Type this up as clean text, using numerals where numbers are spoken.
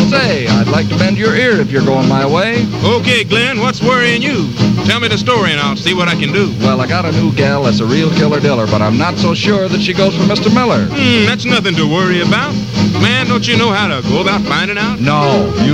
Say, I'd like to bend your ear if you're going my way. Okay, Glenn, what's worrying you? Tell me the story and I'll see what I can do. Well, I got a new gal that's a real killer diller, but I'm not so sure that she goes for Mr. Miller. That's nothing to worry about. Man, don't you know how to go about finding out? No,